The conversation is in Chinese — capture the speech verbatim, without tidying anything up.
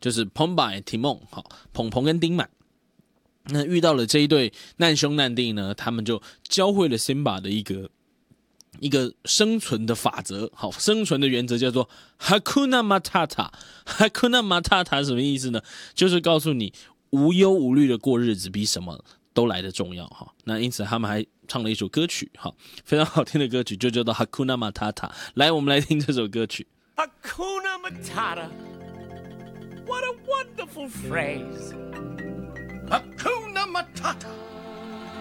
就是 Pumbaa 提梦，好，鹏鹏跟丁满。那遇到了这一对难兄难弟呢，他们就教会了 Simba 的一个一个生存的法则，好，生存的原则叫做 Hakuna Matata。Hakuna Matata 什么意思呢？就是告诉你无忧无虑的过日子比什么都来得重要哈。那因此他们还唱了一首歌曲哈，非常好听的歌曲，就叫做 Hakuna Matata。来，我们来听这首歌曲。 Hakuna Matata, what a wonderful phrase. Hakuna Matata,